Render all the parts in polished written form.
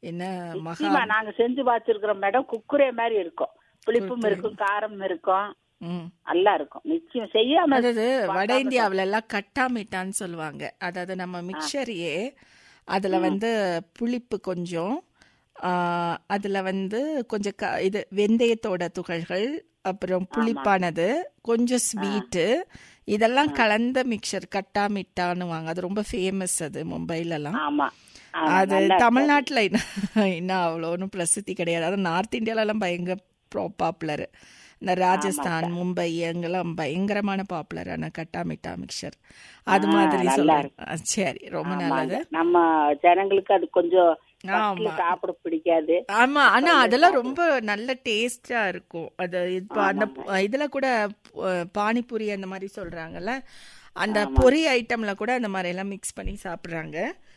என்ன மகா நிச்சயமா நாங்க செஞ்சு பார்த்திருக்கிறோம் மேடம். குக்குரே மாதிரி இருக்கும், புளிப்பும் இருக்கும் காரம் இருக்கும், நல்லா இருக்கும். நிச்சயம் செய்யாம. அதாவது வட இந்தியாவில எல்லாம் கட்டா மீட்டான்னு சொல்லுவாங்க. அதாவது நம்ம மிக்சரையே அதுல புளிப்பு கொஞ்சம், அதுல கொஞ்சம் இது வெந்தயத்தோட துகள்கள், அப்புறம் புளிப்பானது, கொஞ்சம் ஸ்வீட்டு, இதெல்லாம் கலந்த மிக்சர் கட்டா மிட்டான்னுவாங்க. அது ரொம்ப ஃபேமஸ், அது மும்பைலலாம். அது தமிழ்நாட்டில் இன்னும் அவ்வளோ ஒன்றும் பிரசித்தி கிடையாது. அது நார்த் இந்தியாவிலலாம் பயங்கர பாப்புலர். இந்த ராஜஸ்தான், மும்பை அங்கெல்லாம் பயங்கரமான பாப்புலரான கட்டா மிட்டா மிக்சர். அது மாதிரி சொல்லுவாங்க. சரி, ரொம்ப நல்லது. நம்ம ஜனங்களுக்கு அது கொஞ்சம் சாப்பிட பிடிக்காது. ஆமா, ஆனா அதெல்லாம் ரொம்ப நல்ல டேஸ்டா இருக்கும். அது இப்போ அந்த இதுல கூட பானிபூரி அந்த மாதிரி சொல்றாங்கல்ல, அந்த பொரி ஐட்டம்ல கூட அந்த மாதிரி எல்லாம் மிக்ஸ் பண்ணி சாப்பிடுறாங்க.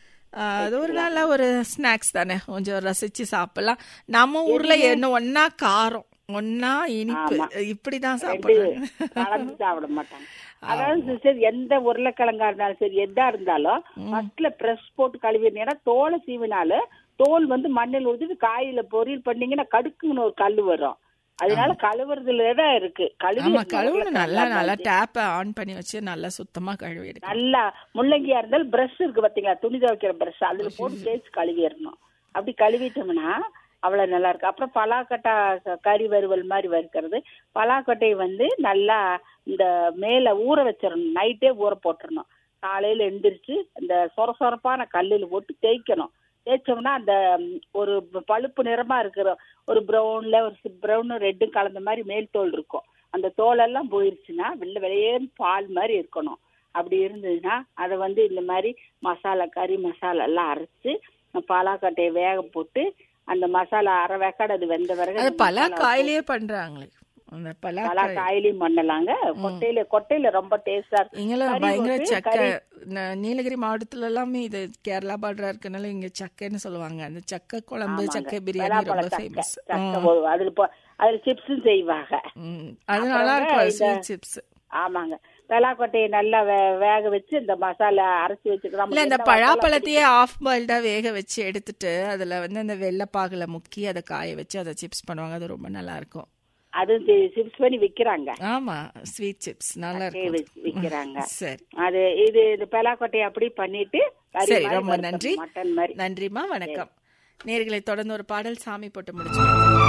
அது ஒரு நல்ல ஒரு ஸ்நாக்ஸ் தானே, கொஞ்சம் ரசிச்சு சாப்பிடலாம். நம்ம ஊர்ல என்ன ஒன்னா காரம் ஒன்னா இனிப்பு இப்படிதான் சாப்பிடுறாங்க, கலந்து சாப்பிட மாட்டாங்க. அதாவது சரி, எந்த உருளைக்கிழங்கா இருந்தாலும் சரி, எதா இருந்தாலும் ஃபர்ஸ்ட்ல பிரஸ் போட்டு கழுவினா, தோலை சீவினாலும் தோல் மண்ணில் ஊற்றிட்டு காயில பொரியல் பண்ணீங்கன்னா கடுக்குன்னு ஒரு கல் வரும். அதனால கழுவுறதுலதான் இருக்கு. கழுவணும், நல்லா டேப்பை ஆன் பண்ணி வச்சு நல்லா சுத்தமா கழுவி எடுக்கணும். நல்லா முள்ளங்கியா இருந்தாலும் பிரஷ் இருக்கு பாத்தீங்களா, துணி துவைக்கிற பிரஷ், அதுல போட்டு தேய்ச்சி கழுவிடணும். அப்படி கழுவிட்டோம்னா அவ்வளவு நல்லா இருக்கு. அப்புறம் பலாக்கட்டா கறி வறுவல் மாதிரி வறுக்கிறது. பலாக்கட்டையை நல்லா இந்த மேல ஊற வச்சிடணும், நைட்டே ஊற போட்டுறணும். காலையில எந்திரிச்சு இந்த சொரசொரப்பான கல்லுல போட்டு தேய்க்கணும். தேய்ச்சோம்னா அந்த ஒரு பழுப்பு நிறமா இருக்கிற ஒரு ப்ரௌன்ல ஒரு ப்ரௌனும் ரெட்டும் கலந்த மாதிரி மேல் தோல் இருக்கும். அந்த தோலெல்லாம் போயிருச்சுன்னா வெளியே பால் மாதிரி இருக்கணும். அப்படி இருந்ததுன்னா அதை இந்த மாதிரி மசாலா, கறி மசாலா எல்லாம் அரைச்சு பலாக்கட்டையை வேக போட்டு அந்த மசாலா அரை வேக்காடு அது வெந்த பிறகு பலா காயிலே பண்றாங்களே, பலா காயிலையும் பண்ணலாங்க. கொட்டையில ரொம்ப டேஸ்டா இருக்கு. பயங்கர சக்கை, நீலகிரி மாவட்டத்துல எல்லாமே இது கேரளா பார்டரா இருக்கனால இங்க சக்கைன்னு சொல்லுவாங்க. அந்த சக்கை குழம்பு, சக்கை பிரியாணி ரொம்ப ஃபேமஸ். அதுல சிப்ஸும் செய்வாங்க, அது நல்லா இருக்கும் சிப்ஸ். ஆமாங்க, பலாக்கொட்டையை நல்லா வேக வச்சு இந்த மசாலா அரைச்சி வச்சுக்கலாம். இல்ல, இந்த பழாப்பழத்தையே ஆஃப் பாயில்டா வேக வச்சு எடுத்துட்டு அதுல அந்த வெள்ளைப்பாகுல முக்கி அதை காய வச்சு அதை சிப்ஸ் பண்ணுவாங்க. அது ரொம்ப நல்லா இருக்கும். அது சிப்ஸ் பண்ணி விக்கிறாங்க. ஆமா, ஸ்வீட் சிப்ஸ் நல்லா இருக்கு, விக்கிறாங்க. சரி, அது இது பலாக்கொட்டையை அப்படி பண்ணிட்டு. சரி, ரொம்ப நன்றி. மட்டன் மாதிரி. நன்றிமா, வணக்கம். நேயர்களை தொடர்ந்து ஒரு பாடல் சாமி போட்டு முடிச்சு.